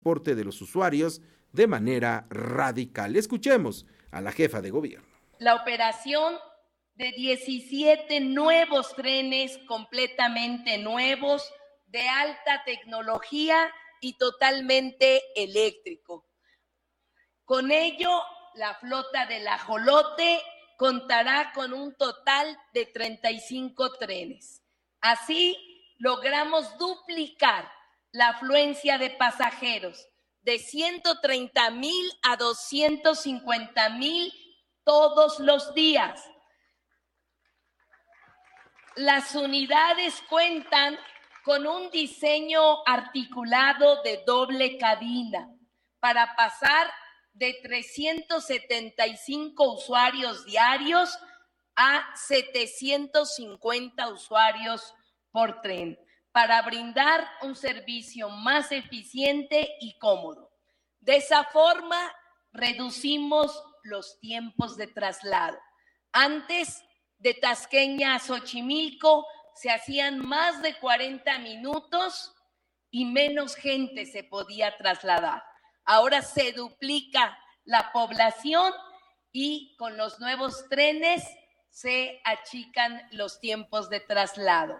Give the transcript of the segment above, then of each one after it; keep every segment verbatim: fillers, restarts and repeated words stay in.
transporte de los usuarios de manera radical. Escuchemos a la jefa de gobierno. La operación de diecisiete nuevos trenes completamente nuevos, de alta tecnología y totalmente eléctrico. Con ello, la flota del ajolote contará con un total de treinta y cinco trenes. Así, logramos duplicar la afluencia de pasajeros de ciento treinta mil a doscientos cincuenta mil todos los días. Las unidades cuentan con un diseño articulado de doble cabina para pasar de trescientos setenta y cinco usuarios diarios a setecientos cincuenta usuarios por tren, para brindar un servicio más eficiente y cómodo. De esa forma, reducimos los tiempos de traslado. Antes, de Tasqueña a Xochimilco, se hacían más de cuarenta minutos y menos gente se podía trasladar. Ahora se duplica la población y con los nuevos trenes se achican los tiempos de traslado.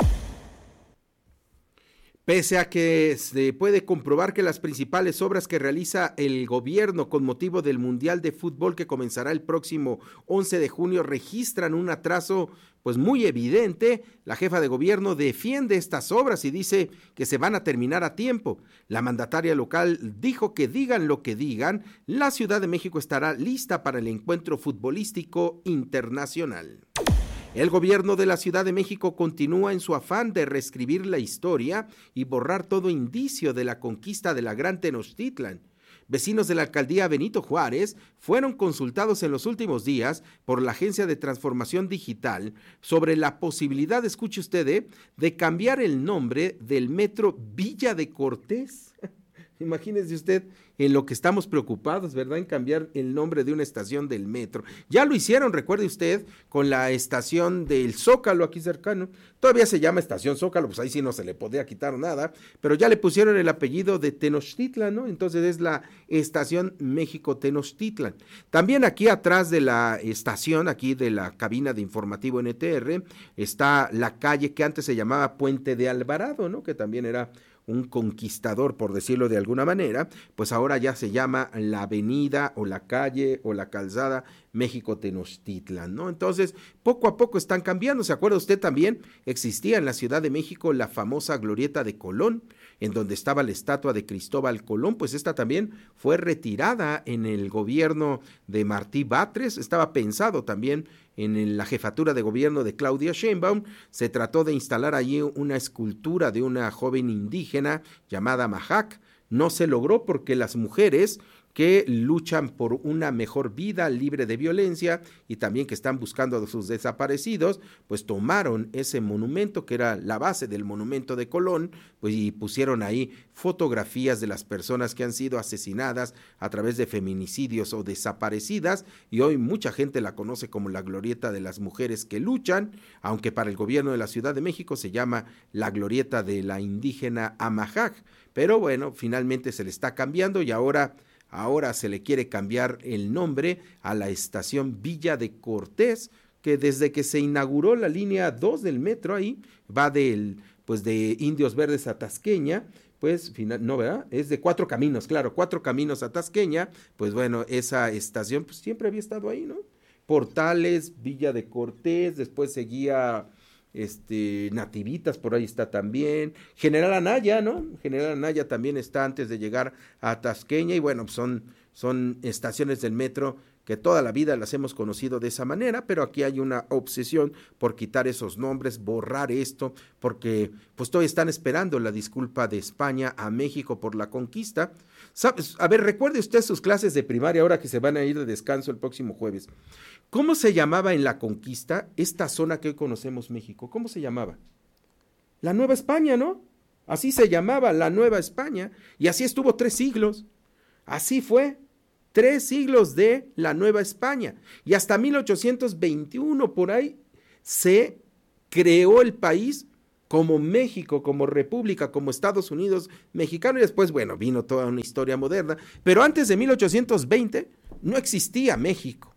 Pese a que se puede comprobar que las principales obras que realiza el gobierno con motivo del Mundial de Fútbol que comenzará el próximo once de junio registran un atraso pues muy evidente, la jefa de gobierno defiende estas obras y dice que se van a terminar a tiempo. La mandataria local dijo que digan lo que digan, la Ciudad de México estará lista para el encuentro futbolístico internacional. El gobierno de la Ciudad de México continúa en su afán de reescribir la historia y borrar todo indicio de la conquista de la Gran Tenochtitlan. Vecinos de la alcaldía Benito Juárez fueron consultados en los últimos días por la Agencia de Transformación Digital sobre la posibilidad, escuche usted, eh, de cambiar el nombre del metro Villa de Cortés. Imagínese usted en lo que estamos preocupados, ¿verdad? En cambiar el nombre de una estación del metro. Ya lo hicieron, recuerde usted, con la estación del Zócalo aquí cercano. Todavía se llama estación Zócalo, pues ahí sí no se le podía quitar nada, pero ya le pusieron el apellido de Tenochtitlan, ¿no? Entonces es la estación México Tenochtitlan. También aquí atrás de la estación, aquí de la cabina de informativo N T R, está la calle que antes se llamaba Puente de Alvarado, ¿no? Que también era un conquistador, por decirlo de alguna manera, pues ahora ya se llama la avenida o la calle o la calzada México Tenochtitlan, ¿no? Entonces, poco a poco están cambiando. ¿Se acuerda usted también? Existía en la Ciudad de México la famosa glorieta de Colón, en donde estaba la estatua de Cristóbal Colón, pues esta también fue retirada en el gobierno de Martí Batres, estaba pensado también en la jefatura de gobierno de Claudia Sheinbaum. Se trató de instalar allí una escultura de una joven indígena llamada Majac. No se logró porque las mujeres que luchan por una mejor vida libre de violencia y también que están buscando a sus desaparecidos, pues tomaron ese monumento que era la base del monumento de Colón, pues y pusieron ahí fotografías de las personas que han sido asesinadas a través de feminicidios o desaparecidas, y hoy mucha gente la conoce como la glorieta de las mujeres que luchan, aunque para el gobierno de la Ciudad de México se llama la glorieta de la indígena Amajac, pero bueno, finalmente se le está cambiando y ahora Ahora se le quiere cambiar el nombre a la estación Villa de Cortés, que desde que se inauguró la línea dos del metro ahí, va del, pues de Indios Verdes a Tasqueña, pues, final, no, ¿verdad? Es de Cuatro Caminos, claro, Cuatro Caminos a Tasqueña, pues bueno, esa estación pues siempre había estado ahí, ¿no? Portales, Villa de Cortés, después seguía este Nativitas, por ahí está también, General Anaya, ¿no? General Anaya también está antes de llegar a Tasqueña, y bueno, pues son, son estaciones del metro que toda la vida las hemos conocido de esa manera, pero aquí hay una obsesión por quitar esos nombres, borrar esto, porque pues todavía están esperando la disculpa de España a México por la conquista. ¿Sabes? A ver, recuerde usted sus clases de primaria ahora que se van a ir de descanso el próximo jueves. ¿Cómo se llamaba en la conquista esta zona que hoy conocemos México? ¿Cómo se llamaba? La Nueva España, ¿no? Así se llamaba, la Nueva España, y así estuvo tres siglos. Así fue. Tres siglos de la Nueva España, y hasta mil ochocientos veintiuno por ahí se creó el país como México, como República, como Estados Unidos mexicano, y después, bueno, vino toda una historia moderna, pero antes de mil ochocientos veinte no existía México.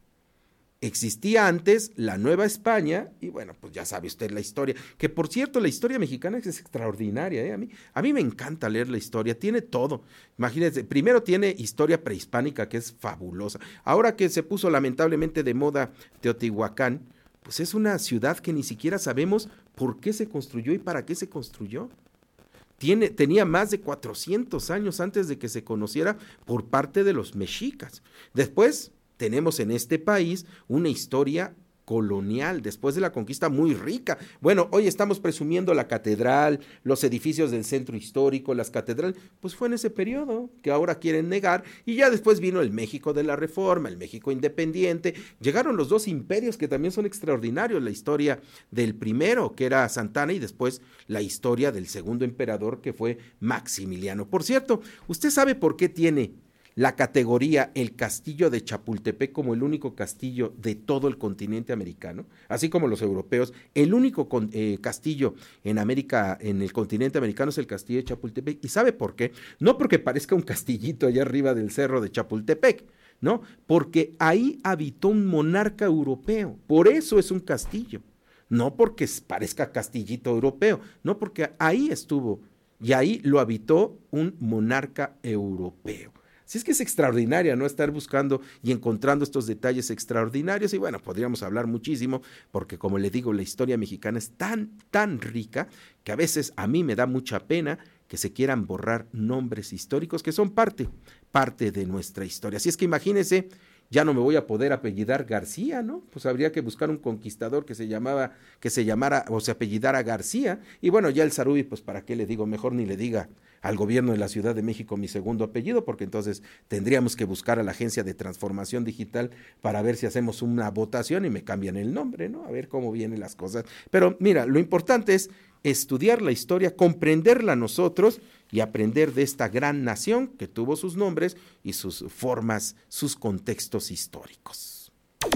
Existía antes la Nueva España, y bueno, pues ya sabe usted la historia, que por cierto, la historia mexicana es extraordinaria, ¿eh? A mí, a mí me encanta leer la historia, tiene todo. Imagínense, primero tiene historia prehispánica, que es fabulosa. Ahora que se puso lamentablemente de moda Teotihuacán, pues es una ciudad que ni siquiera sabemos por qué se construyó y para qué se construyó. Tiene, tenía más de cuatrocientos años antes de que se conociera por parte de los mexicas. Después tenemos en este país una historia colonial, después de la conquista, muy rica. Bueno, hoy estamos presumiendo la catedral, los edificios del centro histórico, las catedrales, pues fue en ese periodo que ahora quieren negar, y ya después vino el México de la Reforma, el México independiente, llegaron los dos imperios que también son extraordinarios, la historia del primero, que era Santana, y después la historia del segundo emperador, que fue Maximiliano. Por cierto, ¿usted sabe por qué tiene la categoría el castillo de Chapultepec como el único castillo de todo el continente americano? Así como los europeos, el único con, eh, castillo en América, en el continente americano, es el castillo de Chapultepec. ¿Y sabe por qué? No porque parezca un castillito allá arriba del cerro de Chapultepec, no, porque ahí habitó un monarca europeo, por eso es un castillo, no porque parezca castillito europeo, no, porque ahí estuvo y ahí lo habitó un monarca europeo. Si es que es extraordinaria, ¿no? Estar buscando y encontrando estos detalles extraordinarios, y bueno, podríamos hablar muchísimo, porque como le digo, la historia mexicana es tan, tan rica, que a veces a mí me da mucha pena que se quieran borrar nombres históricos que son parte, parte de nuestra historia. Así es que imagínense, ya no me voy a poder apellidar García, ¿no? Pues habría que buscar un conquistador que se llamaba, que se llamara o se apellidara García, y bueno, ya el Sarubi, pues para qué le digo, mejor ni le diga al gobierno de la Ciudad de México mi segundo apellido, porque entonces tendríamos que buscar a la Agencia de Transformación Digital para ver si hacemos una votación y me cambian el nombre, ¿no? A ver cómo vienen las cosas. Pero mira, lo importante es estudiar la historia, comprenderla nosotros y aprender de esta gran nación que tuvo sus nombres y sus formas, sus contextos históricos.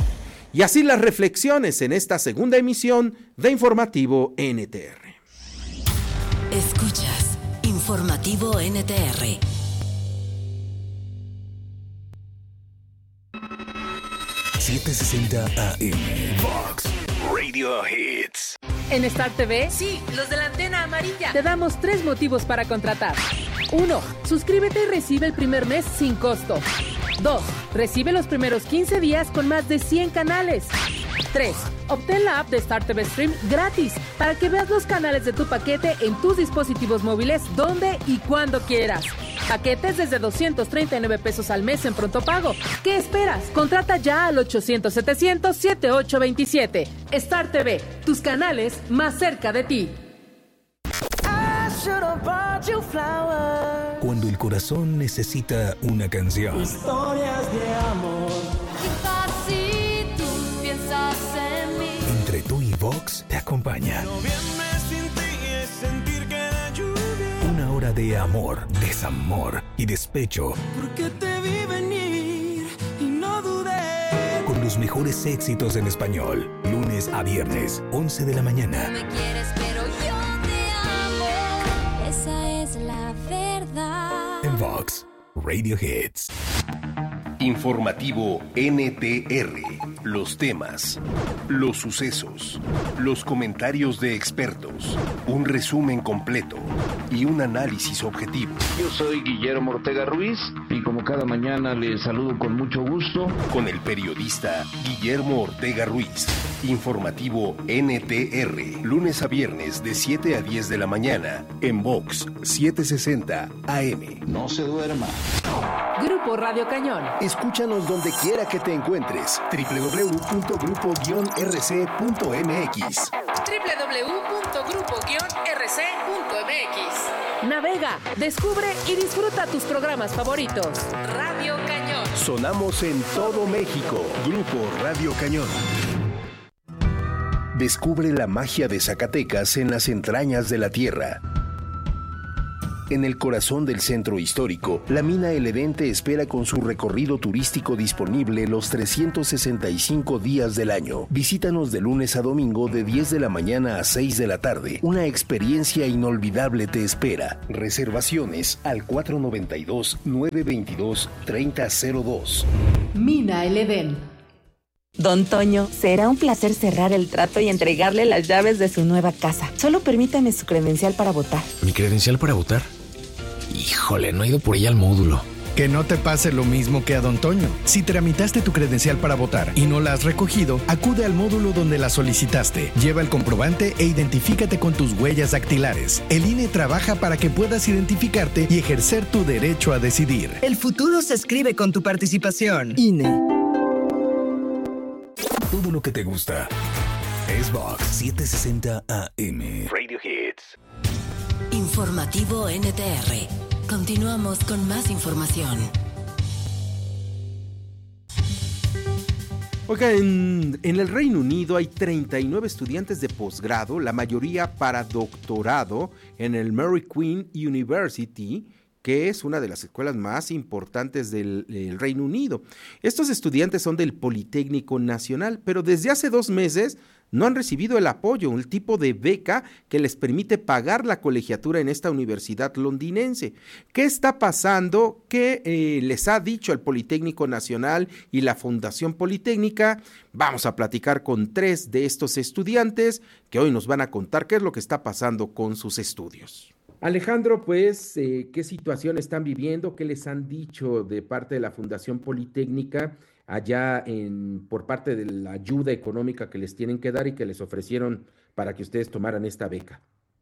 Y así las reflexiones en esta segunda emisión de Informativo N T R. Escuchas Informativo N T R. setecientos sesenta A M Vox Radio Hits. En Star T V, Sí, los de la antena amarilla. te damos tres motivos para contratar. Uno, suscríbete y recibe el primer mes sin costo. Dos, recibe los primeros quince días con más de cien canales. Tres, obtén la app de Star T V Stream gratis para que veas los canales de tu paquete en tus dispositivos móviles donde y cuando quieras. Paquetes desde doscientos treinta y nueve pesos al mes en pronto pago. ¿Qué esperas? Contrata ya al ochocientos setecientos setenta y ocho veintisiete. Star T V, tus canales más cerca de ti. Cuando el corazón necesita una canción. Historias de amor. Quizás si tú piensas en mí. Entre tú y Vox te acompaña. Noviembre sin ti es sentir que la lluvia. Una hora de amor, desamor y despecho. Porque te vi venir y no dudé. Con los mejores éxitos en español. Lunes a viernes, once de la mañana. Me quieres, pero yo te amo. Esa es la verdad. En Vox Radio Hits. Informativo N T R. Los temas, los sucesos, los comentarios de expertos, un resumen completo y un análisis objetivo. Yo soy Guillermo Ortega Ruiz y como cada mañana les saludo con mucho gusto. Con el periodista Guillermo Ortega Ruiz. Informativo N T R. Lunes a viernes de siete a diez de la mañana en Vox setecientos sesenta A M. No se duerma. Grupo Radio Cañón. Escúchanos donde quiera que te encuentres. doble u doble u doble u punto grupo guion r c punto m x. doble u doble u doble u punto grupo guion r c punto m x. Navega, descubre y disfruta tus programas favoritos. Radio Cañón. Sonamos en todo México. Grupo Radio Cañón. Descubre la magia de Zacatecas en las entrañas de la tierra. En el corazón del centro histórico, la mina El Edén te espera con su recorrido turístico disponible los trescientos sesenta y cinco días del año. Visítanos de lunes a domingo de diez de la mañana a seis de la tarde. Una experiencia inolvidable te espera. Reservaciones al cuatro noventa y dos, nueve veintidós, treinta cero dos. Mina El Edén. Don Toño, será un placer cerrar el trato y entregarle las llaves de su nueva casa. Solo permítame su credencial para votar. ¿Mi credencial para votar? Híjole, no he ido por ella al módulo. Que no te pase lo mismo que a Don Toño. Si tramitaste tu credencial para votar y no la has recogido, acude al módulo donde la solicitaste. Lleva el comprobante e identifícate con tus huellas dactilares. El I N E trabaja para que puedas identificarte y ejercer tu derecho a decidir. El futuro se escribe con tu participación. I N E. Todo lo que te gusta. Es Vox setecientos sesenta A M. Radio Hits. Informativo N T R. Continuamos con más información. Oiga, en, en el Reino Unido hay treinta y nueve estudiantes de posgrado, la mayoría para doctorado en el Mary Queen University, que es una de las escuelas más importantes del, del Reino Unido. Estos estudiantes son del Politécnico Nacional, pero desde hace dos meses no han recibido el apoyo, un tipo de beca que les permite pagar la colegiatura en esta universidad londinense. ¿Qué está pasando? ¿Qué eh, les ha dicho el Politécnico Nacional y la Fundación Politécnica? Vamos a platicar con tres de estos estudiantes que hoy nos van a contar qué es lo que está pasando con sus estudios. Alejandro, pues, eh, ¿qué situación están viviendo? ¿Qué les han dicho de parte de la Fundación Politécnica allá en, por parte de la ayuda económica que les tienen que dar y que les ofrecieron para que ustedes tomaran esta beca?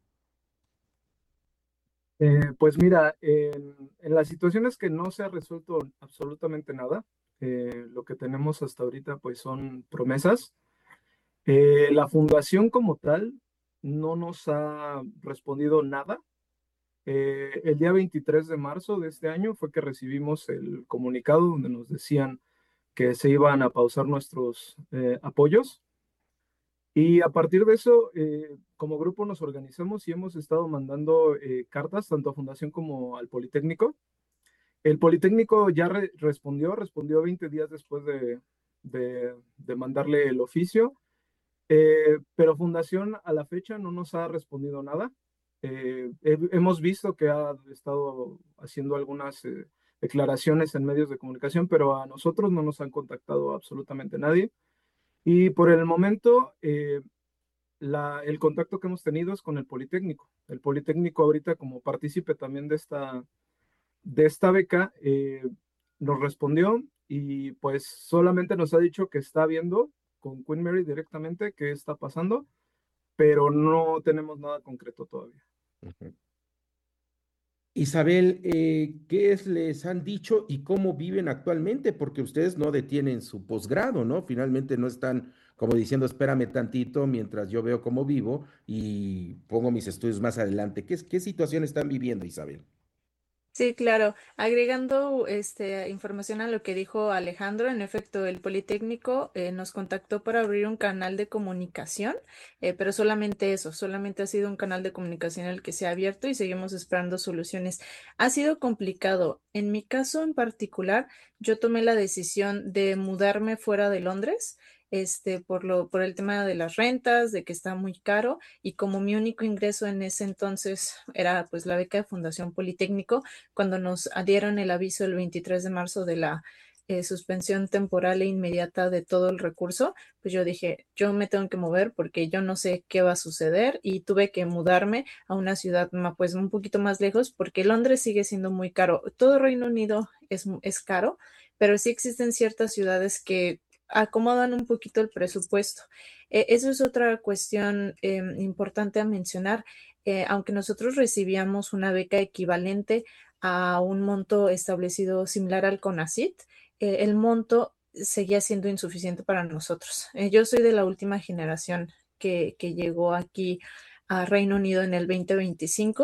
Eh, pues mira, en, en las situaciones que no se ha resuelto absolutamente nada, eh, lo que tenemos hasta ahorita pues son promesas. Eh, la fundación como tal no nos ha respondido nada. Eh, el día veintitrés de marzo de este año fue que recibimos el comunicado donde nos decían que se iban a pausar nuestros eh, apoyos. Y a partir de eso, eh, como grupo nos organizamos y hemos estado mandando eh, cartas tanto a Fundación como al Politécnico. El Politécnico ya re respondió, respondió veinte días después de, de, de mandarle el oficio, eh, pero Fundación a la fecha no nos ha respondido nada. Eh, he, hemos visto que ha estado haciendo algunas eh, declaraciones en medios de comunicación, pero a nosotros no nos han contactado absolutamente nadie. Y por el momento, eh, la, el contacto que hemos tenido es con el Politécnico. El Politécnico ahorita, como partícipe también de esta, de esta beca, eh, nos respondió y pues solamente nos ha dicho que está viendo con Queen Mary directamente qué está pasando, pero no tenemos nada concreto todavía. Uh-huh. Isabel, eh, ¿qué es, les han dicho y cómo viven actualmente? Porque ustedes no detienen su posgrado, ¿no? Finalmente no están como diciendo, espérame tantito mientras yo veo cómo vivo y pongo mis estudios más adelante. ¿Qué, qué situación están viviendo, Isabel? Sí, claro. Agregando este, información a lo que dijo Alejandro, en efecto, el Politécnico eh, nos contactó para abrir un canal de comunicación, eh, pero solamente eso, solamente ha sido un canal de comunicación el que se ha abierto y seguimos esperando soluciones. Ha sido complicado. En mi caso en particular, yo tomé la decisión de mudarme fuera de Londres. Este, por lo, por el tema de las rentas, de que está muy caro, y como mi único ingreso en ese entonces era pues la beca de Fundación Politécnico, cuando nos dieron el aviso el veintitrés de marzo de la eh, suspensión temporal e inmediata de todo el recurso, pues yo dije, yo me tengo que mover porque yo no sé qué va a suceder, y tuve que mudarme a una ciudad pues un poquito más lejos, porque Londres sigue siendo muy caro. Todo Reino Unido es, es caro, pero sí existen ciertas ciudades que acomodan un poquito el presupuesto. Eh, eso es otra cuestión eh, importante a mencionar. Eh, aunque nosotros recibíamos una beca equivalente a un monto establecido similar al CONACYT, eh, el monto seguía siendo insuficiente para nosotros. Eh, yo soy de la última generación que, que llegó aquí a Reino Unido en el veinte veinticinco.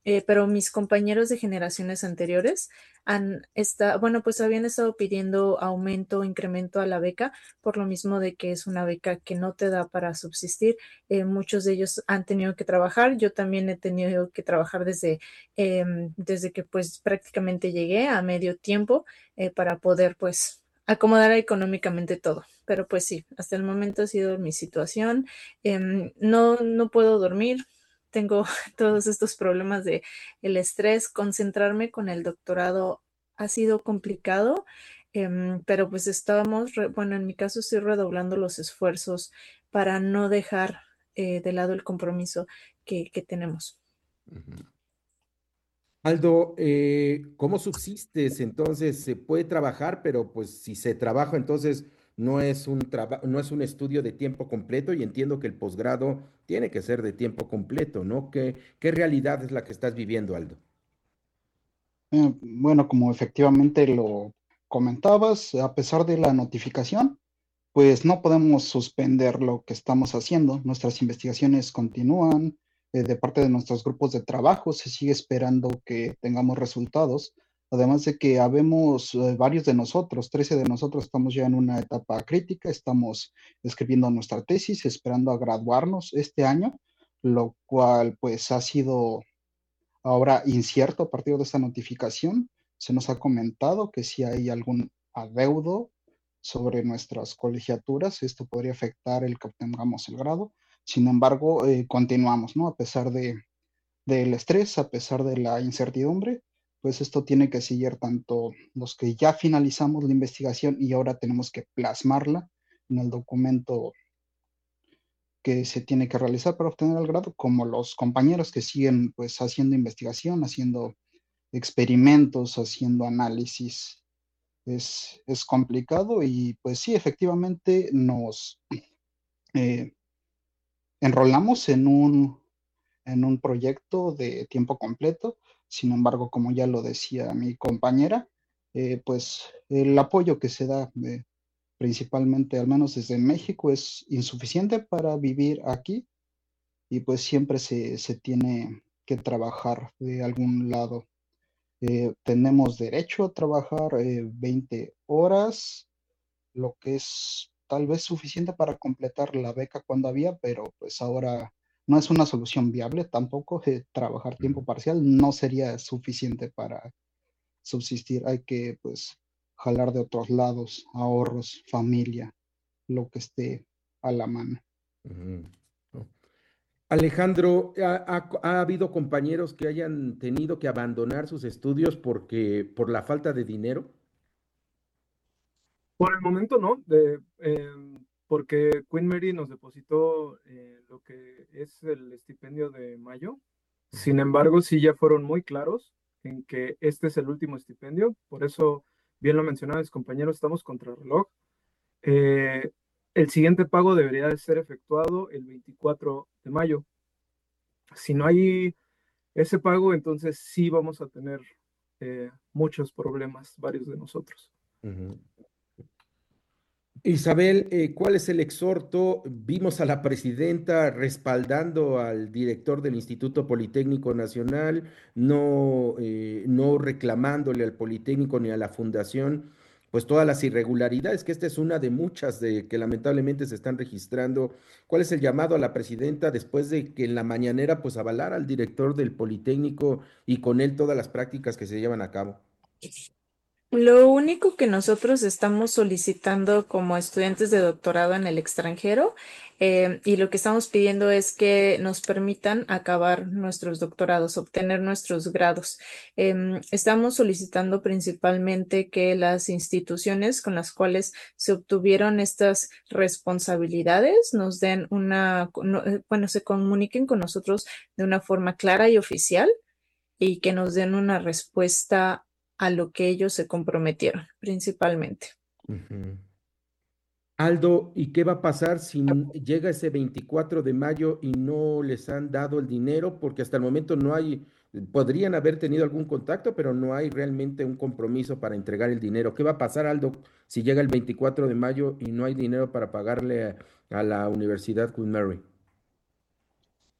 Eh, pero mis compañeros de generaciones anteriores han estado, bueno, pues habían estado pidiendo aumento o incremento a la beca por lo mismo de que es una beca que no te da para subsistir. Eh, muchos de ellos han tenido que trabajar. Yo también he tenido que trabajar desde, eh, desde que pues prácticamente llegué a medio tiempo eh, para poder pues acomodar económicamente todo. Pero pues sí, hasta el momento ha sido mi situación. Eh, no, no puedo dormir. Tengo todos estos problemas de el estrés, concentrarme con el doctorado ha sido complicado, em, pero pues estábamos, re- bueno, en mi caso estoy redoblando los esfuerzos para no dejar eh, de lado el compromiso que, que tenemos. Ujú. Aldo, eh, ¿cómo subsistes? Entonces, se puede trabajar, pero pues si se trabaja, entonces no es un traba- no es un estudio de tiempo completo y entiendo que el posgrado tiene que ser de tiempo completo, ¿no? ¿Qué, qué realidad es la que estás viviendo, Aldo? Eh, bueno, como efectivamente lo comentabas, a pesar de la notificación, pues no podemos suspender lo que estamos haciendo. Nuestras investigaciones continúan. Eh, de parte de nuestros grupos de trabajo se sigue esperando que tengamos resultados. Además de que habemos eh, varios de nosotros, trece de nosotros estamos ya en una etapa crítica, estamos escribiendo nuestra tesis, esperando a graduarnos este año, lo cual pues ha sido ahora incierto a partir de esta notificación. Se nos ha comentado que si hay algún adeudo sobre nuestras colegiaturas, esto podría afectar el que obtengamos el grado. Sin embargo, eh, continuamos, ¿no? A pesar de, del estrés, a pesar de la incertidumbre, pues esto tiene que seguir tanto los que ya finalizamos la investigación y ahora tenemos que plasmarla en el documento que se tiene que realizar para obtener el grado, como los compañeros que siguen pues haciendo investigación, haciendo experimentos, haciendo análisis. Es, es complicado y pues sí, efectivamente nos eh, enrolamos en un, en un proyecto de tiempo completo. Sin embargo, como ya lo decía mi compañera, eh, pues el apoyo que se da eh, principalmente, al menos desde México, es insuficiente para vivir aquí y pues siempre se, se tiene que trabajar de algún lado. Eh, tenemos derecho a trabajar eh, veinte horas, lo que es tal vez suficiente para completar la beca cuando había, pero pues ahora no es una solución viable tampoco. Eh, trabajar tiempo parcial no sería suficiente para subsistir. Hay que pues jalar de otros lados, ahorros, familia, lo que esté a la mano. Ujú. No. Alejandro, ¿ha, ha- ha habido compañeros que hayan tenido que abandonar sus estudios porque por la falta de dinero? Por el momento no, de, em, porque Queen Mary nos depositó eh, lo que es el estipendio de mayo. Sin embargo, sí ya fueron muy claros en que este es el último estipendio. Por eso, bien lo mencionaban mis compañeros, estamos contra el reloj. Eh, el siguiente pago debería de ser efectuado el veinticuatro de mayo. Si no hay ese pago, entonces sí vamos a tener eh, muchos problemas, varios de nosotros. Ujú. Isabel, eh, ¿cuál es el exhorto? Vimos a la presidenta respaldando al director del Instituto Politécnico Nacional, no, eh, no reclamándole al Politécnico ni a la fundación, pues todas las irregularidades, que esta es una de muchas de que lamentablemente se están registrando. ¿Cuál es el llamado a la presidenta después de que en la mañanera pues avalara al director del Politécnico y con él todas las prácticas que se llevan a cabo? Lo único que nosotros estamos solicitando como estudiantes de doctorado en el extranjero eh, y lo que estamos pidiendo es que nos permitan acabar nuestros doctorados, obtener nuestros grados. Em, estamos solicitando principalmente que las instituciones con las cuales se obtuvieron estas responsabilidades nos den una, no, eh, bueno, se comuniquen con nosotros de una forma clara y oficial y que nos den una respuesta a lo que ellos se comprometieron, principalmente. Ujú. Aldo, ¿y qué va a pasar si n- llega ese veinticuatro de mayo y no les han dado el dinero? Porque hasta el momento no hay, podrían haber tenido algún contacto, pero no hay realmente un compromiso para entregar el dinero. ¿Qué va a pasar, Aldo, si llega el veinticuatro de mayo y no hay dinero para pagarle a, a la Universidad Queen Mary?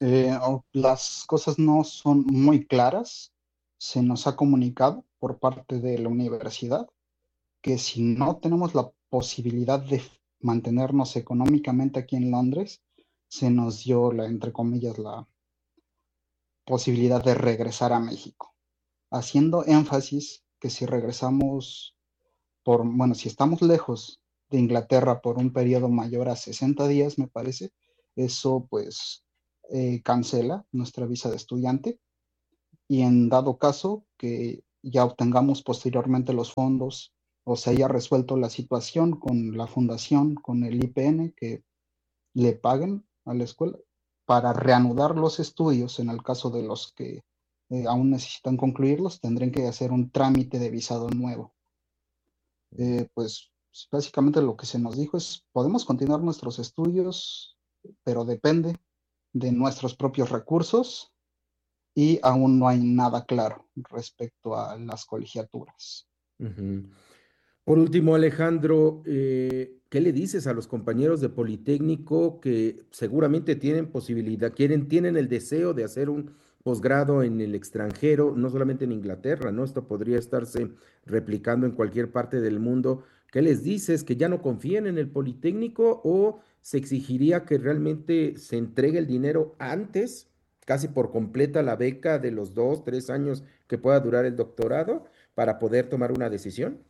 Eh, o- las cosas no son muy claras. Se nos ha comunicado por parte de la universidad que si no tenemos la posibilidad de mantenernos económicamente aquí en Londres, se nos dio la, entre comillas, la posibilidad de regresar a México, haciendo énfasis que si regresamos por, bueno, si estamos lejos de Inglaterra por un periodo mayor a sesenta días, me parece, eso pues eh, cancela nuestra visa de estudiante y en dado caso que ya obtengamos posteriormente los fondos o se haya resuelto la situación con la fundación, con el I P N, que le paguen a la escuela para reanudar los estudios, en el caso de los que eh, aún necesitan concluirlos, tendrán que hacer un trámite de visado nuevo. Eh, pues básicamente lo que se nos dijo es, podemos continuar nuestros estudios, pero depende de nuestros propios recursos y aún no hay nada claro respecto a las colegiaturas. Ujú. Por último, Alejandro, eh, ¿qué le dices a los compañeros de Politécnico que seguramente tienen posibilidad, quieren, tienen el deseo de hacer un posgrado en el extranjero, no solamente en Inglaterra, ¿no? Esto podría estarse replicando en cualquier parte del mundo. ¿Qué les dices? ¿Que ya no confíen en el Politécnico o se exigiría que realmente se entregue el dinero antes, casi por completa la beca de los dos, tres años que pueda durar el doctorado para poder tomar una decisión?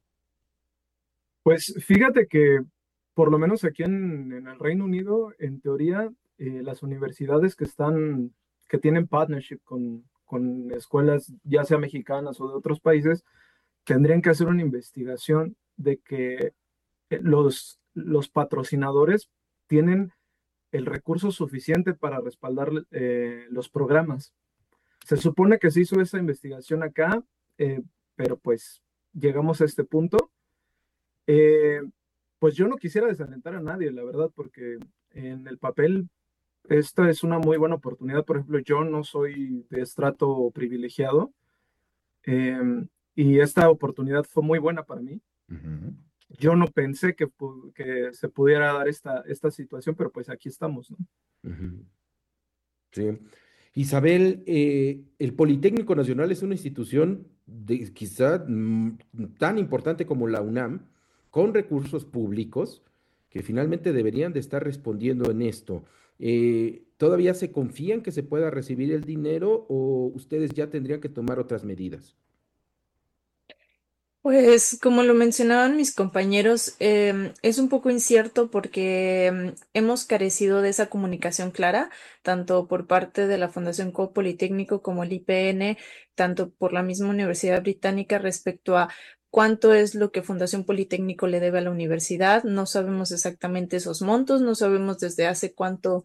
Pues fíjate que por lo menos aquí en, en el Reino Unido, en teoría, eh, las universidades que están, que tienen partnership con, con escuelas, ya sea mexicanas o de otros países, tendrían que hacer una investigación de que eh, los, los patrocinadores tienen el recurso suficiente para respaldar eh, los programas. Se supone que se hizo esa investigación acá, eh, pero pues llegamos a este punto. Eh, pues yo no quisiera desalentar a nadie, la verdad, porque en el papel esta es una muy buena oportunidad. Por ejemplo, yo no soy de estrato privilegiado, em, y esta oportunidad fue muy buena para mí. Ujú. Yo no pensé que, pu- que se pudiera dar esta, esta situación, pero pues aquí estamos, ¿no? Ujú. Sí. Isabel, eh, el Politécnico Nacional es una institución de, quizá mm, tan importante como la UNAM, con recursos públicos, que finalmente deberían de estar respondiendo en esto. Eh, ¿todavía se confían que se pueda recibir el dinero o ustedes ya tendrían que tomar otras medidas? Pues como lo mencionaban mis compañeros, em, es un poco incierto porque em, hemos carecido de esa comunicación clara, tanto por parte de la Fundación Co Politécnico como el I P N, tanto por la misma Universidad Británica respecto a cuánto es lo que Fundación Politécnico le debe a la universidad. No sabemos exactamente esos montos, no sabemos desde hace cuánto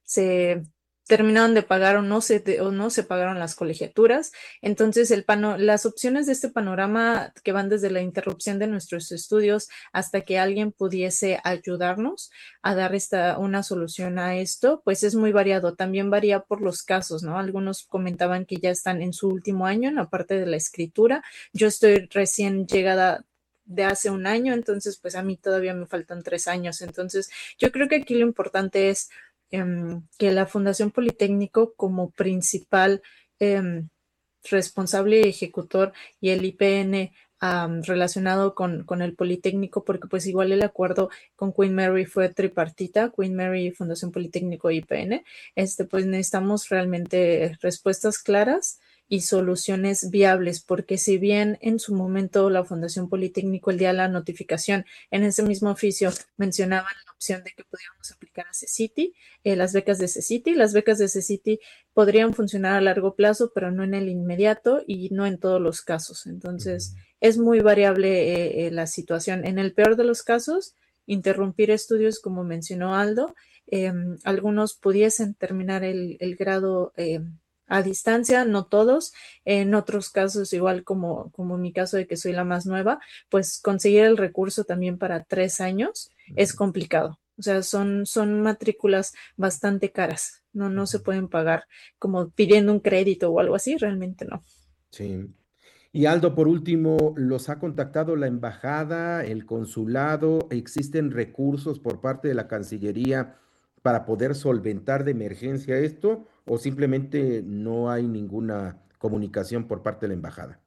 se terminaron de pagar o no se, o no se pagaron las colegiaturas. Entonces, el pano- las opciones de este panorama que van desde la interrupción de nuestros estudios hasta que alguien pudiese ayudarnos a dar esta, una solución a esto, pues es muy variado. También varía por los casos, ¿no? Algunos comentaban que ya están en su último año en la parte de la escritura. Yo estoy recién llegada de hace un año, entonces pues a mí todavía me faltan tres años. Entonces, yo creo que aquí lo importante es em, que la Fundación Politécnico como principal em, responsable y ejecutor y el I P N um, relacionado con, con el Politécnico, porque pues igual el acuerdo con Queen Mary fue tripartita, Queen Mary, Fundación Politécnico y I P N, este, pues necesitamos realmente respuestas claras y soluciones viables, porque si bien en su momento la Fundación Politécnico el día de la notificación en ese mismo oficio mencionaban la opción de que podíamos aplicar a CECITI, eh, las becas de CECITI, las becas de CECITI podrían funcionar a largo plazo, pero no en el inmediato y no en todos los casos. Entonces, es muy variable eh, eh, la situación. En el peor de los casos, interrumpir estudios, como mencionó Aldo, eh, algunos pudiesen terminar el, el grado eh, a distancia, no todos. En otros casos, igual como, como mi caso de que soy la más nueva, pues conseguir el recurso también para tres años es complicado. O sea, son, son matrículas bastante caras. No, no se pueden pagar como pidiendo un crédito o algo así, realmente no. Sí. Y Aldo, por último, ¿los ha contactado la embajada, el consulado? ¿Existen recursos por parte de la Cancillería para poder solventar de emergencia esto, o simplemente no hay ninguna comunicación por parte de la embajada?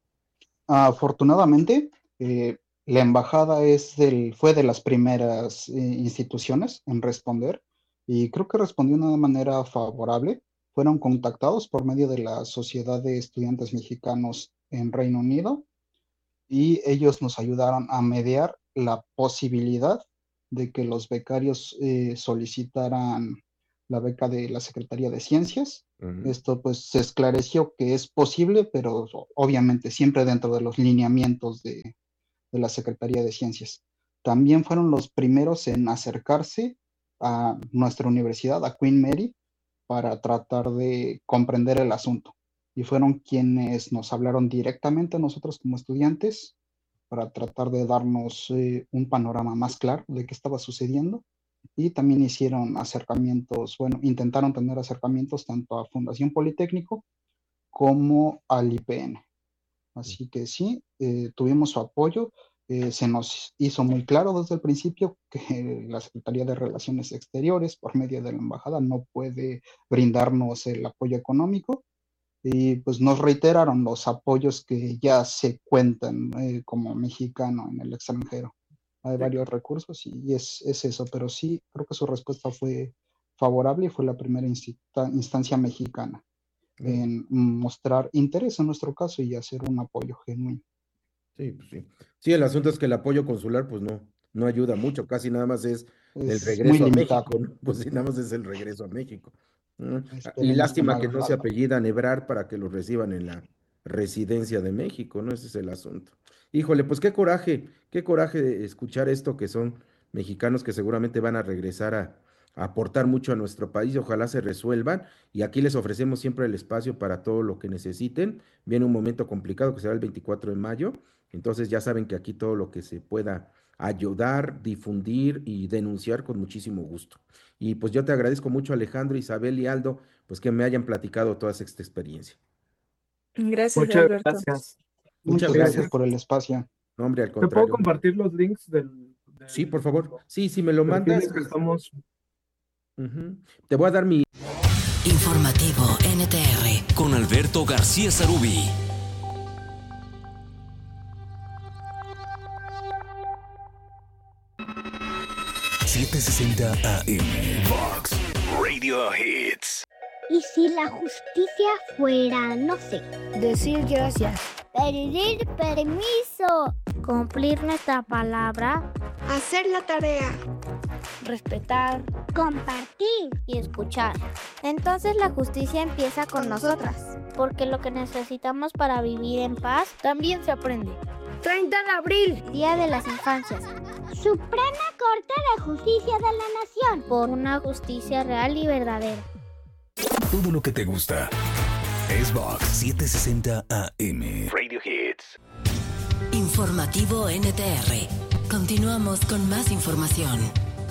Afortunadamente, eh, la embajada es del, fue de las primeras eh, instituciones en responder, y creo que respondió de una manera favorable. Fueron contactados por medio de la Sociedad de Estudiantes Mexicanos en Reino Unido, y ellos nos ayudaron a mediar la posibilidad de que los becarios eh, solicitaran la beca de la Secretaría de Ciencias. Uh-huh. Esto pues se esclareció que es posible, pero obviamente siempre dentro de los lineamientos de, de la Secretaría de Ciencias. También fueron los primeros en acercarse a nuestra universidad, a Queen Mary, para tratar de comprender el asunto. Y fueron quienes nos hablaron directamente a nosotros como estudiantes para tratar de darnos eh, un panorama más claro de qué estaba sucediendo. Y también hicieron acercamientos, bueno, intentaron tener acercamientos tanto a Fundación Politécnico como al I P N. Así que sí, eh, tuvimos su apoyo. Eh, se nos hizo muy claro desde el principio que la Secretaría de Relaciones Exteriores, por medio de la embajada, no puede brindarnos el apoyo económico, y pues nos reiteraron los apoyos que ya se cuentan eh, como mexicano en el extranjero. Hay varios recursos y es, es eso, pero sí, creo que su respuesta fue favorable y fue la primera insta- instancia mexicana en mostrar interés en nuestro caso y hacer un apoyo genuino. Sí, pues sí. Sí, el asunto es que el apoyo consular pues no, no ayuda mucho, casi nada más es, es el regreso a México, ¿no? Pues sí, nada más es el regreso a México. ¿no? Y lástima que no se apellidan Ebrard para que los reciban en la residencia de México, ¿no? Ese es el asunto. Híjole, pues qué coraje, qué coraje de escuchar esto, que son mexicanos que seguramente van a regresar a, a aportar mucho a nuestro país, ojalá se resuelvan, y aquí les ofrecemos siempre el espacio para todo lo que necesiten. Viene un momento complicado que será el veinticuatro de mayo, entonces ya saben que aquí todo lo que se pueda ayudar, difundir y denunciar con muchísimo gusto. Y pues yo te agradezco mucho, Alejandro, Isabel y Aldo, pues que me hayan platicado toda esta experiencia. Gracias, Muchas Alberto. gracias. Muchas, Muchas gracias. gracias por el espacio. No, hombre, al ¿Te contrario. puedo compartir los links del, del... Sí, por favor. Sí, si me lo mandas. Que estamos... uh-huh. Te voy a dar mi... Informativo N T R con Alberto García Zarubi. setecientos sesenta A M Vox Radio Hits. ¿Y si la justicia fuera, no sé, decir gracias, pedir permiso, cumplir nuestra palabra, hacer la tarea, respetar, compartir y escuchar? Entonces la justicia empieza con nosotras, porque lo que necesitamos para vivir en paz también se aprende. treinta de abril, Día de las Infancias. Suprema Corte de Justicia de la Nación, por una justicia real y verdadera. Todo lo que te gusta es Vox setecientos sesenta A M Radio Hits. Informativo N T R. Continuamos con más información.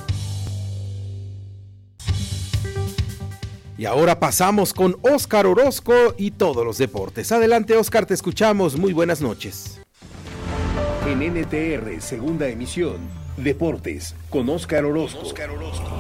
Y ahora pasamos con Óscar Orozco y todos los deportes. Adelante, Óscar, te escuchamos. Muy buenas noches. En N T R, segunda emisión, Deportes, con Óscar Orozco. Óscar Orozco.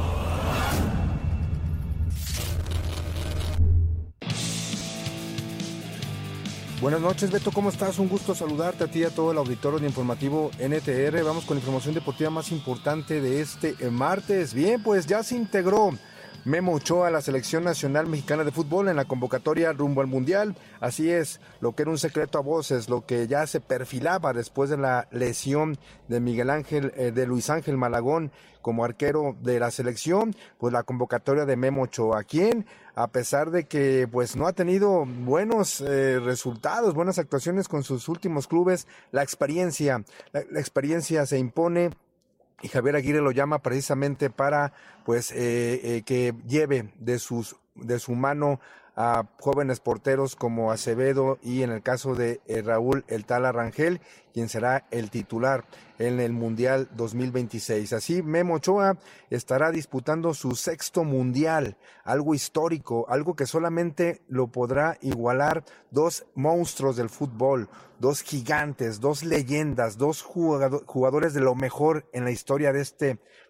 Buenas noches, Beto, ¿cómo estás? Un gusto saludarte a ti y a todo el auditorio de Informativo N T R. Vamos con la información deportiva más importante de este martes. Bien, pues ya se integró Memo Ochoa a la Selección Nacional Mexicana de Fútbol en la convocatoria rumbo al Mundial. Así es, lo que era un secreto a voces, lo que ya se perfilaba después de la lesión de Miguel Ángel, eh, de Luis Ángel Malagón como arquero de la selección, pues la convocatoria de Memo Ochoa, quien, a pesar de que pues no ha tenido buenos eh, resultados, buenas actuaciones con sus últimos clubes, la experiencia, la, la experiencia se impone. Y Javier Aguirre lo llama precisamente para pues eh, eh, que lleve de sus de su mano a jóvenes porteros como Acevedo y en el caso de eh, Raúl El Tala Rangel, quien será el titular en el Mundial dos mil veintiséis. Así, Memo Ochoa estará disputando su sexto Mundial, algo histórico, algo que solamente lo podrá igualar dos monstruos del fútbol, dos gigantes, dos leyendas, dos jugadores de lo mejor en la historia de este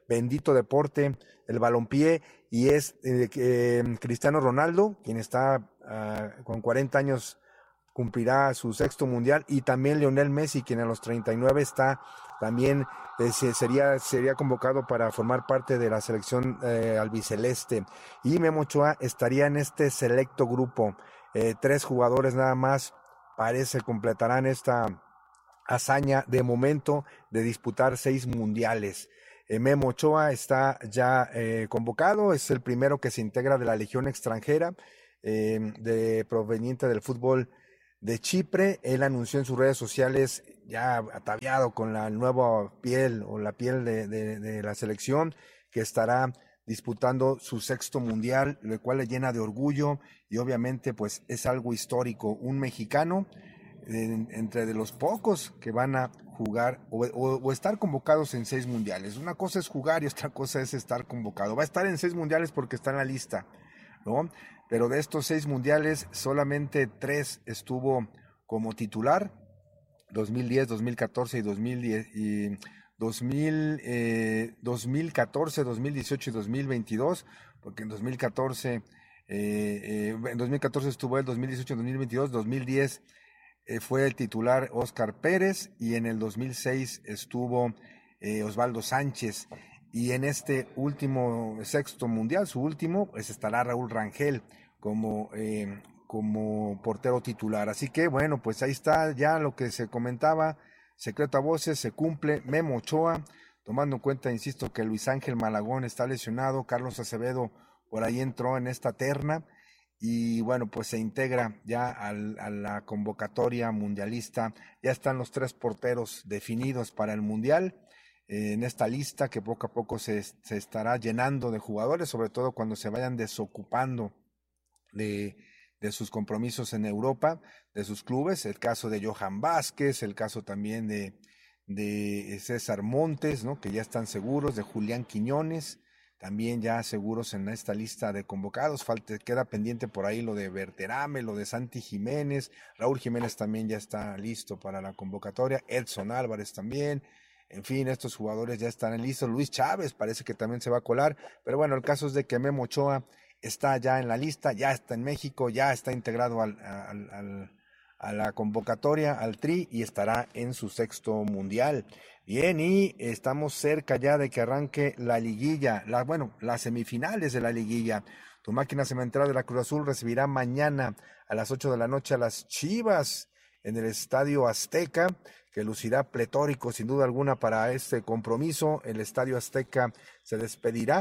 bendito deporte, el balompié, y es eh, eh, Cristiano Ronaldo, quien está uh, con cuarenta años, cumplirá su sexto mundial, y también Lionel Messi, quien a los treinta y nueve está también, eh, sería, sería convocado para formar parte de la selección eh, albiceleste, y Memo Ochoa estaría en este selecto grupo. Eh, tres jugadores nada más parece completarán esta hazaña de momento de disputar seis mundiales. Eh, Memo Ochoa está ya eh, convocado, es el primero que se integra de la Legión extranjera, eh, de proveniente del fútbol de Chipre. Él anunció en sus redes sociales, ya ataviado con la nueva piel o la piel de, de, de la selección, que estará disputando su sexto mundial, lo cual le llena de orgullo y obviamente pues es algo histórico. Un mexicano eh, entre de los pocos que van a jugar o, o, o estar convocados en seis mundiales. Una cosa es jugar y otra cosa es estar convocado. Va a estar en seis mundiales porque está en la lista, ¿no? Pero de estos seis mundiales solamente tres estuvo como titular, dos mil diez, dos mil catorce y dos mil diez y dos mil, eh, dos mil catorce, dos mil dieciocho y dos mil veintidós, porque en dos mil catorce, eh, eh, en dos mil catorce estuvo él, dos mil dieciocho, dos mil veintidós, dos mil diez eh, fue el titular Óscar Pérez, y en el dos mil seis estuvo eh, Osvaldo Sánchez, y en este último sexto mundial, su último, pues estará Raúl Rangel como eh, como portero titular. Así que bueno, pues ahí está ya lo que se comentaba, secreto a voces, se cumple. Memo Ochoa, tomando en cuenta, insisto, que Luis Ángel Malagón está lesionado, Carlos Acevedo por ahí entró en esta terna, y bueno, pues se integra ya al, a la convocatoria mundialista. Ya están los tres porteros definidos para el mundial, eh, en esta lista que poco a poco se, se estará llenando de jugadores, sobre todo cuando se vayan desocupando de de sus compromisos en Europa, de sus clubes, el caso de Johan Vázquez, el caso también de, de César Montes, ¿no? Que ya están seguros, de Julián Quiñones, también ya seguros en esta lista de convocados. Falta, queda pendiente por ahí lo de Berterame, lo de Santi Jiménez, Raúl Jiménez también ya está listo para la convocatoria, Edson Álvarez también. En fin, estos jugadores ya están listos. Luis Chávez parece que también se va a colar, pero bueno, el caso es de que Memo Ochoa está ya en la lista, ya está en México, ya está integrado al, al, al, a la convocatoria, al Tri, y estará en su sexto mundial. Bien, y estamos cerca ya de que arranque la liguilla, la, bueno, las semifinales de la liguilla. Tu máquina cementera de la Cruz Azul recibirá mañana a las ocho de la noche a las Chivas en el Estadio Azteca, que lucirá pletórico sin duda alguna para este compromiso. El Estadio Azteca se despedirá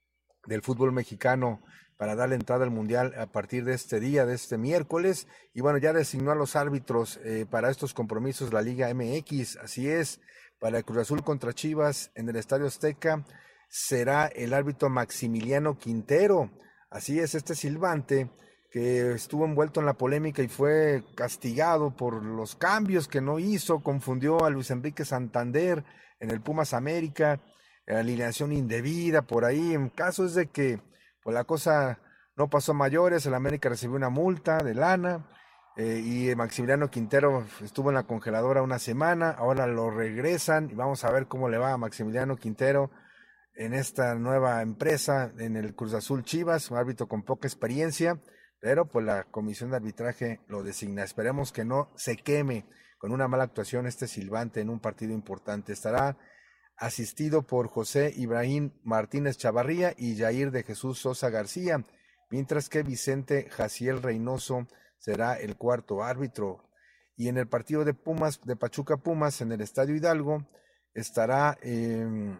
del fútbol mexicano para darle entrada al Mundial a partir de este día, de este miércoles, y bueno, ya designó a los árbitros eh, para estos compromisos la Liga M X. Así es, para el Cruz Azul contra Chivas en el Estadio Azteca será el árbitro Maximiliano Quintero. Así es, este silbante que estuvo envuelto en la polémica y fue castigado por los cambios que no hizo, confundió a Luis Enrique Santander en el Pumas América, alineación indebida por ahí. En caso es de que pues la cosa no pasó a mayores, el América recibió una multa de lana, eh, y Maximiliano Quintero estuvo en la congeladora una semana, ahora lo regresan y vamos a ver cómo le va a Maximiliano Quintero en esta nueva empresa, en el Cruz Azul Chivas, un árbitro con poca experiencia, pero pues la comisión de arbitraje lo designa. Esperemos que no se queme con una mala actuación este silbante en un partido importante. Estará asistido por José Ibrahim Martínez Chavarría y Jair de Jesús Sosa García, mientras que Vicente Jaciel Reynoso será el cuarto árbitro. Y en el partido de Pumas, de Pachuca Pumas, en el Estadio Hidalgo, estará eh,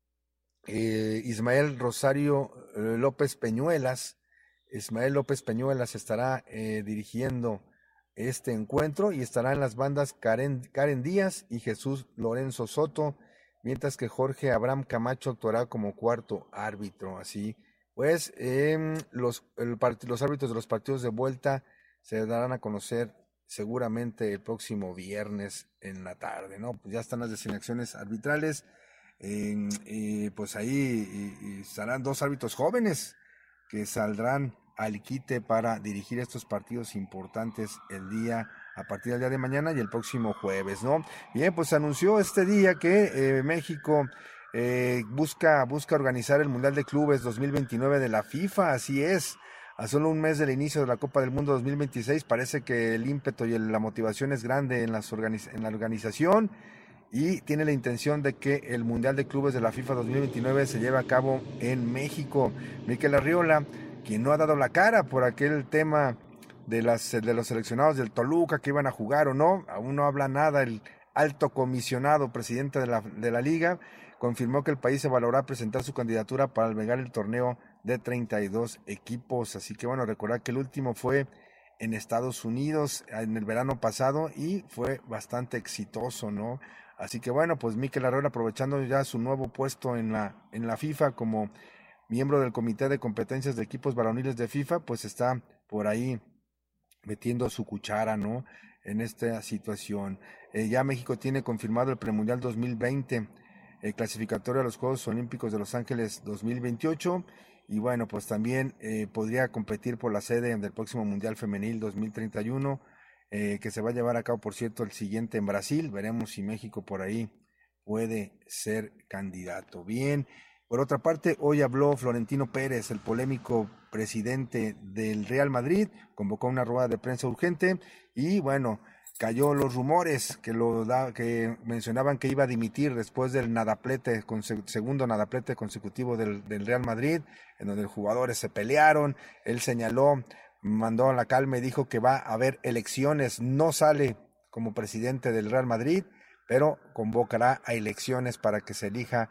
eh, Ismael Rosario eh, López Peñuelas. Ismael López Peñuelas estará eh, dirigiendo este encuentro, y estará en las bandas Karen, Karen Díaz y Jesús Lorenzo Soto, mientras que Jorge Abraham Camacho actuará como cuarto árbitro. Así pues, eh, los, el part- los árbitros de los partidos de vuelta se darán a conocer seguramente el próximo viernes en la tarde, ¿no? Pues ya están las designaciones arbitrales, eh, eh, pues ahí y, y estarán dos árbitros jóvenes que saldrán al quite para dirigir estos partidos importantes el día a partir del día de mañana y el próximo jueves, ¿no? Bien, pues se anunció este día que eh, México eh, busca, busca organizar el Mundial de Clubes dos mil veintinueve de la FIFA, así es. A solo un mes del inicio de la Copa del Mundo dos mil veintiséis, parece que el ímpetu y la motivación es grande en, las organiz- en la organización, y tiene la intención de que el Mundial de Clubes de la FIFA dos mil veintinueve se lleve a cabo en México. Mikel Arriola, quien no ha dado la cara por aquel tema de, las, de los seleccionados del Toluca que iban a jugar o no, aún no habla nada. El alto comisionado, presidente de la, de la liga, confirmó que el país se valorará presentar su candidatura para albergar el torneo de treinta y dos equipos. Así que bueno, recordar que el último fue en Estados Unidos en el verano pasado y fue bastante exitoso, ¿no? Así que bueno, pues Mikel Arriola, aprovechando ya su nuevo puesto en la, en la FIFA como miembro del Comité de Competencias de Equipos Varoniles de FIFA, pues está por ahí metiendo su cuchara, ¿no?, en esta situación. Eh, ya México tiene confirmado el Premundial dos mil veinte, el clasificatorio a los Juegos Olímpicos de Los Ángeles dos mil veintiocho, y bueno, pues también eh, podría competir por la sede del próximo Mundial Femenil dos mil treinta y uno, eh, que se va a llevar a cabo, por cierto, el siguiente en Brasil. Veremos si México por ahí puede ser candidato. Bien, por otra parte, hoy habló Florentino Pérez, el polémico presidente del Real Madrid, convocó una rueda de prensa urgente y bueno, cayó los rumores que lo da, que mencionaban que iba a dimitir después del nadaplete, conse- segundo nadaplete consecutivo del, del Real Madrid, en donde los jugadores se pelearon. Él señaló, mandó a la calma y dijo que va a haber elecciones. No sale como presidente del Real Madrid, pero convocará a elecciones para que se elija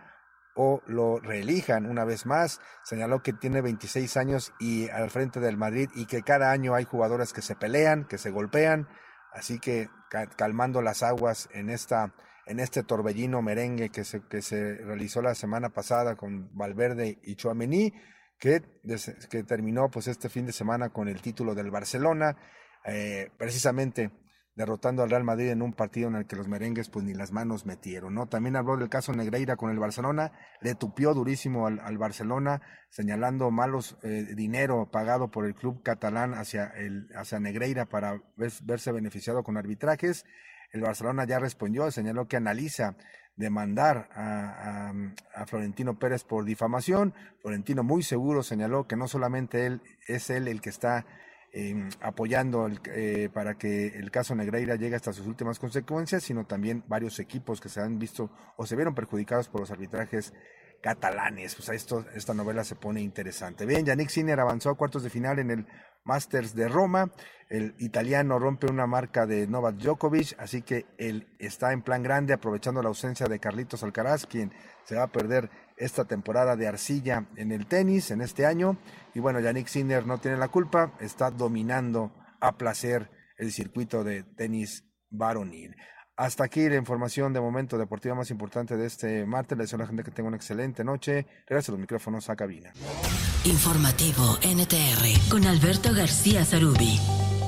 o lo reelijan una vez más. Señaló que tiene veintiséis años y al frente del Madrid, y que cada año hay jugadores que se pelean, que se golpean. Así que calmando las aguas en esta en este torbellino merengue que se que se realizó la semana pasada con Valverde y Tchouaméni, que que terminó pues este fin de semana con el título del Barcelona, eh, precisamente derrotando al Real Madrid en un partido en el que los merengues pues ni las manos metieron, ¿no? También habló del caso Negreira con el Barcelona, le tupió durísimo al, al Barcelona, señalando malos eh, dinero pagado por el club catalán hacia el hacia Negreira para ves, verse beneficiado con arbitrajes. El Barcelona ya respondió, señaló que analiza demandar a, a, a Florentino Pérez por difamación. Florentino muy seguro señaló que no solamente él es él el que está Eh, apoyando el, eh, para que el caso Negreira llegue hasta sus últimas consecuencias, sino también varios equipos que se han visto o se vieron perjudicados por los arbitrajes catalanes. Pues esto, esta novela se pone interesante. Bien, Yannick Sinner avanzó a cuartos de final en el Masters de Roma. El italiano rompe una marca de Novak Djokovic, así que él está en plan grande, aprovechando la ausencia de Carlitos Alcaraz, quien se va a perder esta temporada de arcilla en el tenis en este año. Y bueno, Yannick Sinner no tiene la culpa, está dominando a placer el circuito de tenis varonil. Hasta aquí la información de momento deportiva más importante de este martes. Les deseo a la gente que tenga una excelente noche. Regreso los micrófonos a cabina. Informativo N T R con Alberto García Zarubi.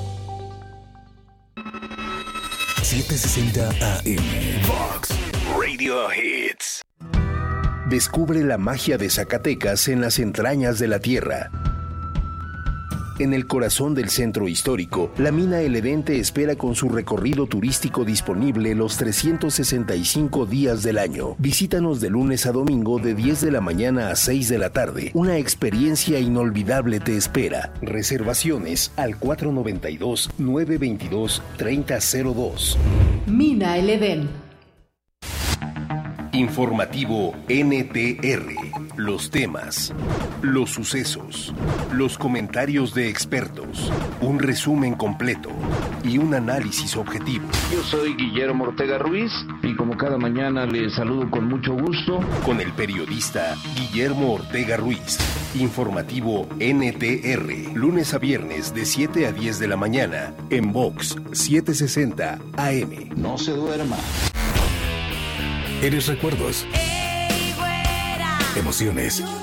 setecientos sesenta A M Vox Radio Hits. Descubre la magia de Zacatecas en las entrañas de la tierra. En el corazón del centro histórico, la mina El Edén te espera con su recorrido turístico disponible los trescientos sesenta y cinco días del año. Visítanos de lunes a domingo de diez de la mañana a seis de la tarde. Una experiencia inolvidable te espera. Reservaciones al cuatro noventa y dos, nueve veintidós, treinta cero dos. Mina El Edén. Informativo N T R. Los temas, los sucesos, los comentarios de expertos, un resumen completo y un análisis objetivo. Yo soy Guillermo Ortega Ruiz y como cada mañana les saludo con mucho gusto. Con el periodista Guillermo Ortega Ruiz. Informativo N T R. Lunes a viernes de siete a diez de la mañana en Vox setecientos sesenta A M. No se duerma. Eres recuerdos, emociones,